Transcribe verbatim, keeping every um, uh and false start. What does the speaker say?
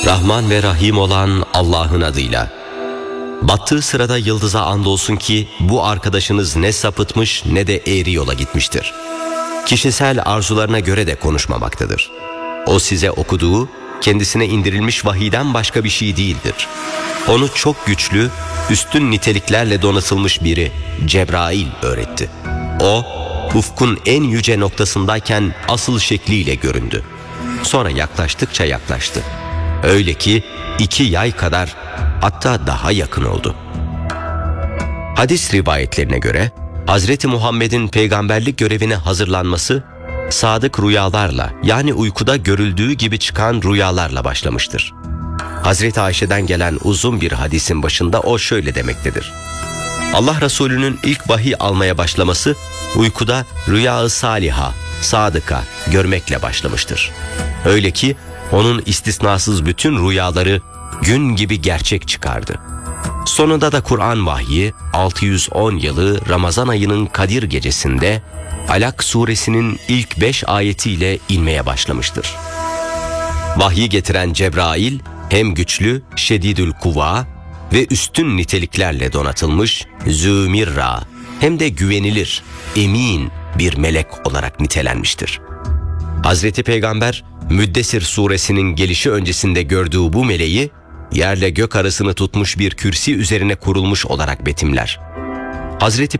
Rahman ve Rahim olan Allah'ın adıyla. Battığı sırada yıldıza andolsun ki bu arkadaşınız ne sapıtmış ne de eğri yola gitmiştir. Kişisel arzularına göre de konuşmamaktadır. O size okuduğu, kendisine indirilmiş vahiyden başka bir şey değildir. Onu çok güçlü, üstün niteliklerle donatılmış biri Cebrail öğretti. O, ufkun en yüce noktasındayken asıl şekliyle göründü. Sonra yaklaştıkça yaklaştı. Öyle ki iki yay kadar, hatta daha yakın oldu. Hadis rivayetlerine göre Hazreti Muhammed'in peygamberlik görevine hazırlanması sadık rüyalarla, yani uykuda görüldüğü gibi çıkan rüyalarla başlamıştır. Hazreti Ayşe'den gelen uzun bir hadisin başında o şöyle demektedir: Allah Resulü'nün ilk vahiy almaya başlaması uykuda rüya-ı saliha, sadıka görmekle başlamıştır. Öyle ki onun istisnasız bütün rüyaları gün gibi gerçek çıkardı. Sonunda da Kur'an vahyi altı yüz on yılı Ramazan ayının Kadir gecesinde Alak suresinin ilk beş ayetiyle inmeye başlamıştır. Vahyi getiren Cebrail hem güçlü, şedidül kuva ve üstün niteliklerle donatılmış zümirra, hem de güvenilir, emin bir melek olarak nitelenmiştir. Hazreti Peygamber Müddessir suresinin gelişi öncesinde gördüğü bu meleği yerle gök arasını tutmuş bir kürsi üzerine kurulmuş olarak betimler. Hazreti